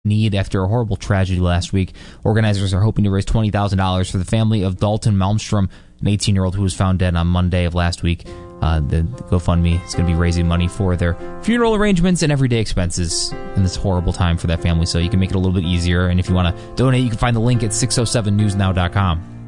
need after a horrible tragedy last week. Organizers are hoping to raise $20,000 for the family of Dalton Malmstrom, an 18-year-old who was found dead on Monday of last week. The GoFundMe is going to be raising money for their funeral arrangements and everyday expenses in this horrible time for that family, so you can make it a little bit easier. And if you want to donate, you can find the link at 607newsnow.com.